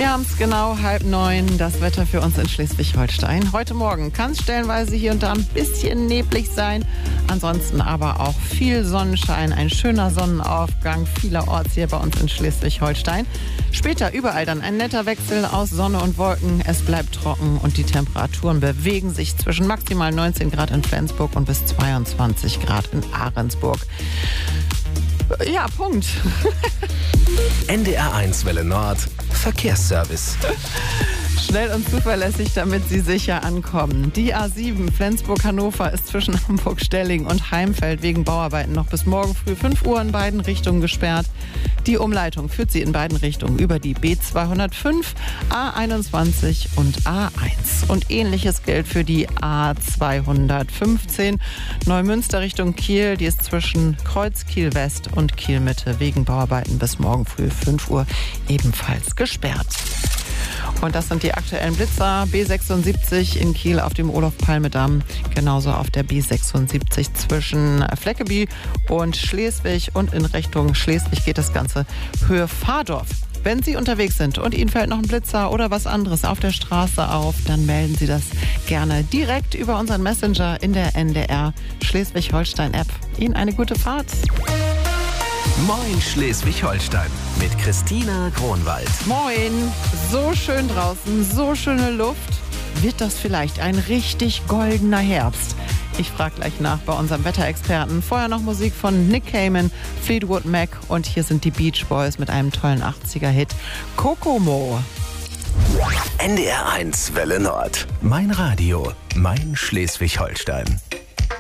Wir haben es genau 8:30, das Wetter für uns in Schleswig-Holstein. Heute Morgen kann es stellenweise hier und da ein bisschen neblig sein. Ansonsten aber auch viel Sonnenschein, ein schöner Sonnenaufgang vielerorts hier bei uns in Schleswig-Holstein. Später überall dann ein netter Wechsel aus Sonne und Wolken. Es bleibt trocken und die Temperaturen bewegen sich zwischen maximal 19 Grad in Flensburg und bis 22 Grad in Ahrensburg. Ja, Punkt. NDR1 Welle Nord, Verkehrsservice. Schnell und zuverlässig, damit Sie sicher ankommen. Die A7 Flensburg-Hannover ist zwischen Hamburg-Stelling und Heimfeld wegen Bauarbeiten noch bis morgen früh 5 Uhr in beiden Richtungen gesperrt. Die Umleitung führt Sie in beiden Richtungen über die B205, A21 und A1. Und ähnliches gilt für die A215 Neumünster Richtung Kiel. Die ist zwischen Kreuz Kiel West und Kiel Mitte wegen Bauarbeiten bis morgen früh 5 Uhr ebenfalls gesperrt. Und das sind die aktuellen Blitzer. B76 in Kiel auf dem Olof-Palme-Damm. Genauso auf der B76 zwischen Fleckeby und Schleswig. Und in Richtung Schleswig geht das Ganze Höhe Fahrdorf. Wenn Sie unterwegs sind und Ihnen fällt noch ein Blitzer oder was anderes auf der Straße auf, dann melden Sie das gerne direkt über unseren Messenger in der NDR Schleswig-Holstein-App. Ihnen eine gute Fahrt. Moin Schleswig-Holstein mit Christina Kronwald. Moin, so schön draußen, so schöne Luft. Wird das vielleicht ein richtig goldener Herbst? Ich frage gleich nach bei unserem Wetterexperten. Vorher noch Musik von Nick Cayman, Fleetwood Mac und hier sind die Beach Boys mit einem tollen 80er-Hit Kokomo. NDR1 Welle Nord. Mein Radio, mein Schleswig-Holstein.